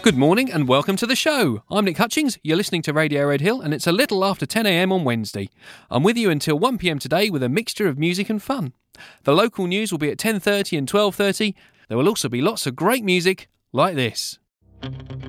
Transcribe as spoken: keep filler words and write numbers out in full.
Good morning and welcome to the show. I'm Nick Hutchings, you're listening to Radio Red Hill, and it's a little after ten a m on Wednesday. I'm with you until one p m today with a mixture of music and fun. The local news will be at ten thirty and twelve thirty. There will also be lots of great music like this.